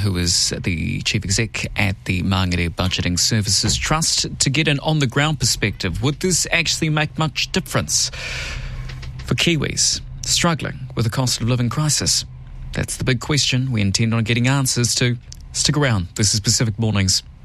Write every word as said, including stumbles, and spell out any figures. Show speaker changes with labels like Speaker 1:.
Speaker 1: who is the Chief Exec at the Mangere Budgeting Services Trust, to get an on-the-ground perspective. Would this actually make much difference for Kiwis struggling with the cost of living crisis? That's the big question we intend on getting answers to. Stick around. This is Pacific Mornings.